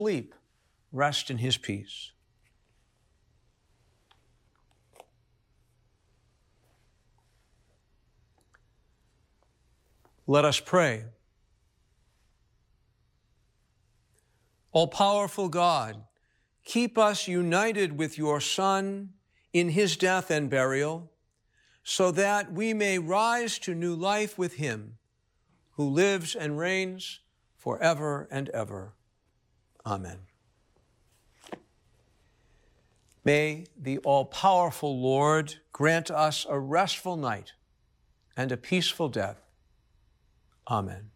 sleep, rest in his peace. Let us pray. All-powerful God, keep us united with your Son in his death and burial, so that we may rise to new life with him, who lives and reigns forever and ever. Amen. May the all-powerful Lord grant us a restful night and a peaceful death. Amen.